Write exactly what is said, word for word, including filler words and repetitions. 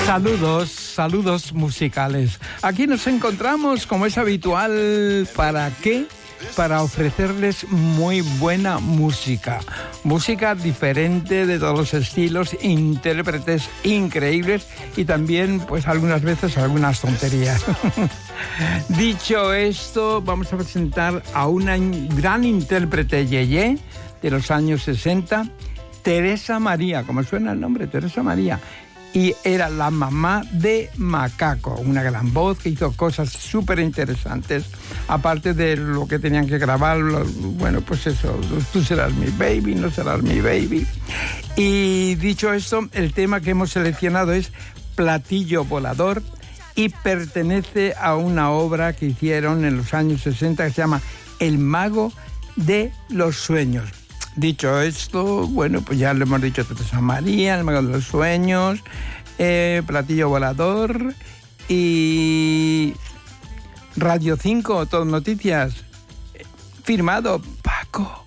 Saludos, saludos musicales. Aquí nos encontramos, como es habitual, ¿para qué? Para ofrecerles muy buena música. Música diferente de todos los estilos, intérpretes increíbles y también, pues algunas veces, algunas tonterías. Dicho esto, vamos a presentar a una gran intérprete yeye de los años sesenta, Teresa María, como suena el nombre, Teresa María. Y era la mamá de Macaco, una gran voz que hizo cosas súper interesantes, aparte de lo que tenían que grabar, bueno, pues eso, tú serás mi baby, no serás mi baby. Y dicho esto, el tema que hemos seleccionado es Platillo Volador y pertenece a una obra que hicieron en los años sesenta que se llama El Mago de los Sueños. Dicho esto, bueno, pues ya lo hemos dicho, Teresa María, El Mago de los Sueños, eh, Platillo Volador y Radio cinco, Todo Noticias, firmado Paco.